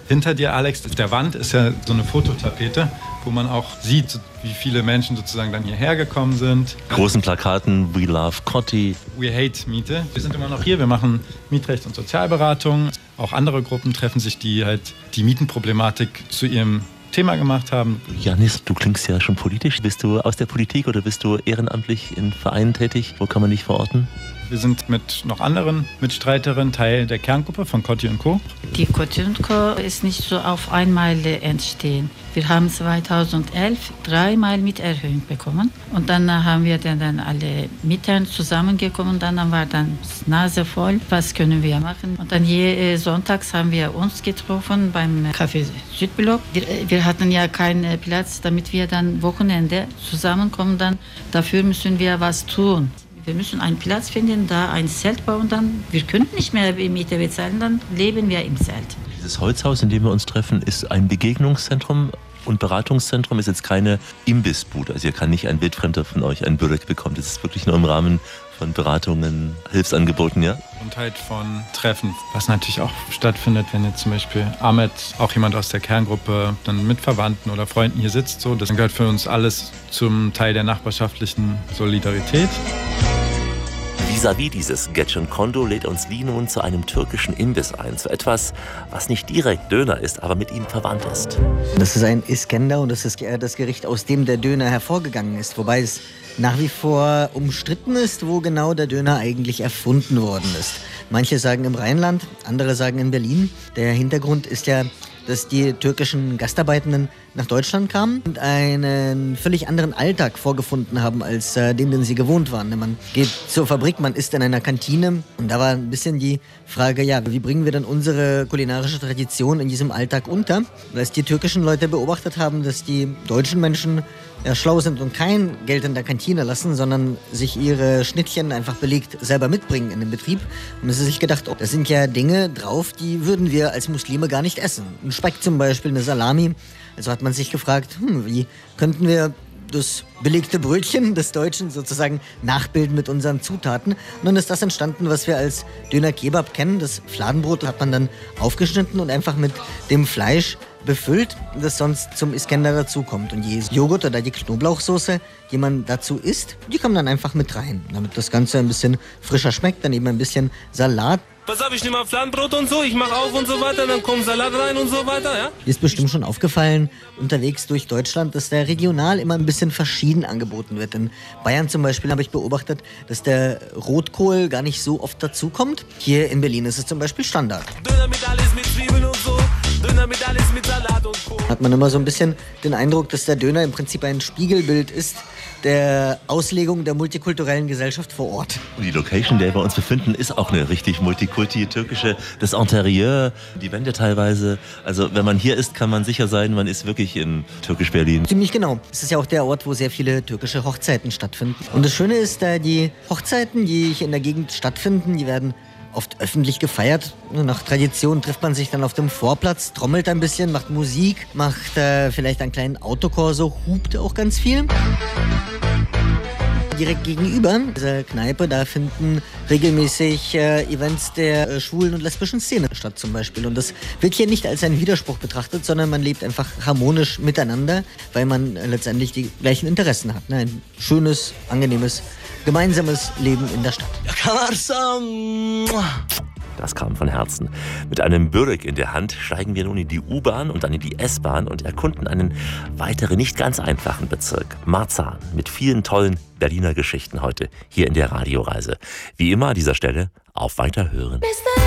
Hinter dir, Alex, auf der Wand ist ja so eine Fototapete, wo man auch sieht, wie viele Menschen sozusagen dann hierher gekommen sind. Großen Plakaten, We Love Cotti. We Hate Miete. Wir sind immer noch hier, wir machen Mietrecht und Sozialberatung. Auch andere Gruppen treffen sich, die halt die Mietenproblematik zu ihrem Thema gemacht haben. Janis, du klingst ja schon politisch. Bist du aus der Politik oder bist du ehrenamtlich in Vereinen tätig? Wo kann man dich verorten? Wir sind mit noch anderen Mitstreiterinnen Teil der Kerngruppe von Cotti & Co. Die Cotti & Co. ist nicht so auf einmal entstehen. Wir haben 2011 3-mal Mieterhöhung bekommen und dann haben wir dann alle Mietern zusammengekommen und dann war dann Nase voll, was können wir machen. Und dann sonntags haben wir uns getroffen beim Café Südblock. Wir hatten ja keinen Platz, damit wir dann Wochenende zusammenkommen. Dann dafür müssen wir was tun. Wir müssen einen Platz finden, da ein Zelt bauen, dann wir können nicht mehr Miete bezahlen, dann leben wir im Zelt. Dieses Holzhaus, in dem wir uns treffen, ist ein Begegnungszentrum und Beratungszentrum, ist jetzt keine Imbissbude. Also hier kann nicht ein Wildfremder von euch einen Bürek bekommen. Das ist wirklich nur im Rahmen von Beratungen, Hilfsangeboten, ja? Und halt von Treffen, was natürlich auch stattfindet, wenn jetzt zum Beispiel Ahmed, auch jemand aus der Kerngruppe, dann mit Verwandten oder Freunden hier sitzt. So, das gehört für uns alles zum Teil der nachbarschaftlichen Solidarität. Vis-à-vis dieses Gecekondu lädt uns Lee nun zu einem türkischen Imbiss ein, zu etwas, was nicht direkt Döner ist, aber mit ihm verwandt ist. Das ist ein Iskender und das ist das Gericht, aus dem der Döner hervorgegangen ist, wobei es nach wie vor umstritten ist, wo genau der Döner eigentlich erfunden worden ist. Manche sagen im Rheinland, andere sagen in Berlin. Der Hintergrund ist ja, dass die türkischen Gastarbeitenden nach Deutschland kamen und einen völlig anderen Alltag vorgefunden haben, als den sie gewohnt waren. Man geht zur Fabrik, man isst in einer Kantine und da war ein bisschen die Frage, ja, wie bringen wir dann unsere kulinarische Tradition in diesem Alltag unter? Und als die türkischen Leute beobachtet haben, dass die deutschen Menschen schlau sind und kein Geld in der Kantine lassen, sondern sich ihre Schnittchen einfach belegt selber mitbringen in den Betrieb, haben sie sich gedacht, oh, das sind ja Dinge drauf, die würden wir als Muslime gar nicht essen. Ein Speck zum Beispiel, eine Salami. Also hat man sich gefragt, wie könnten wir das belegte Brötchen des Deutschen sozusagen nachbilden mit unseren Zutaten. Und dann ist das entstanden, was wir als Döner Kebab kennen. Das Fladenbrot hat man dann aufgeschnitten und einfach mit dem Fleisch befüllt, das sonst zum Iskender dazukommt. Und die Joghurt oder die Knoblauchsoße, die man dazu isst, die kommen dann einfach mit rein. Damit das Ganze ein bisschen frischer schmeckt, dann eben ein bisschen Salat. Pass auf, ich nehme mal Fladenbrot und so, ich mache auf und so weiter, dann kommt Salat rein und so weiter, ja? Dir ist bestimmt schon aufgefallen, unterwegs durch Deutschland, dass der regional immer ein bisschen verschieden angeboten wird. In Bayern zum Beispiel habe ich beobachtet, dass der Rotkohl gar nicht so oft dazukommt. Hier in Berlin ist es zum Beispiel Standard. Döner mit alles, mit Zwiebeln und so, Döner mit alles, mit Salat und Co. Hat man immer so ein bisschen den Eindruck, dass der Döner im Prinzip ein Spiegelbild ist der Auslegung der multikulturellen Gesellschaft vor Ort. Und die Location, in der wir uns befinden, ist auch eine richtig multikulti-türkische. Das Interieur, die Wände teilweise. Also wenn man hier ist, kann man sicher sein, man ist wirklich in Türkisch-Berlin. Ziemlich genau. Es ist ja auch der Ort, wo sehr viele türkische Hochzeiten stattfinden. Und das Schöne ist, die Hochzeiten, die hier in der Gegend stattfinden, die werden oft öffentlich gefeiert. Nach Tradition trifft man sich dann auf dem Vorplatz, trommelt ein bisschen, macht Musik, macht vielleicht einen kleinen Autokorso, hupt auch ganz viel. Direkt gegenüber dieser Kneipe, da finden regelmäßig Events der schwulen und lesbischen Szene statt zum Beispiel. Und das wird hier nicht als ein Widerspruch betrachtet, sondern man lebt einfach harmonisch miteinander, weil man letztendlich die gleichen Interessen hat. Ein schönes, angenehmes, gemeinsames Leben in der Stadt. Das kam von Herzen. Mit einem Börek in der Hand steigen wir nun in die U-Bahn und dann in die S-Bahn und erkunden einen weiteren, nicht ganz einfachen Bezirk. Marzahn, mit vielen tollen Berliner Geschichten heute hier in der Radioreise. Wie immer an dieser Stelle auf Weiterhören.